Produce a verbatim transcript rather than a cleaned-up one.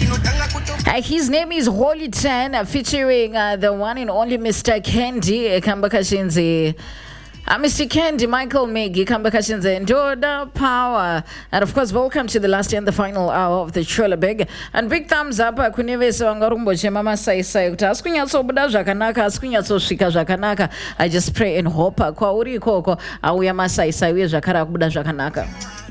Uh, his name is Holy Ten, uh, featuring uh, the one and only Mister Kendi Kambakashinzi. Uh, Mister Kendi, Michael Megi, Kambakashinzi, and Doda Power. And of course, welcome to the last and the final hour of the Chola Big. And big thumbs up, uh, Kuneve Swangarumbo, Mama Sai Sai, Askunya so Budaja Kanaka, Askunya so Shika Jakanaka. I just pray and hope, uh, Kwa Uri Koko, Awiyama Sai Sai, Jakara Budaja Kanaka.